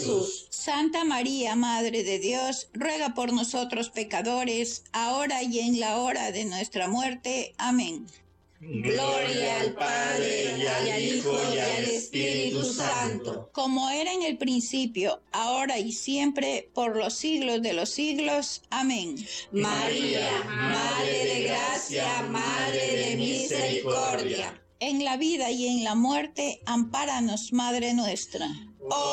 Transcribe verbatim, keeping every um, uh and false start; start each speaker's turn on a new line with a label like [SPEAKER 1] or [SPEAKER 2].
[SPEAKER 1] Jesús.
[SPEAKER 2] Santa María, Madre de Dios, ruega por nosotros pecadores, ahora y en la hora de nuestra muerte. Amén.
[SPEAKER 1] Gloria al Padre, y al Hijo, y al Espíritu Santo.
[SPEAKER 2] Como era en el principio, ahora y siempre, por los siglos de los siglos. Amén.
[SPEAKER 1] María, Madre de gracia, Madre de misericordia.
[SPEAKER 2] En la vida y en la muerte, ampáranos, Madre nuestra.
[SPEAKER 1] Oh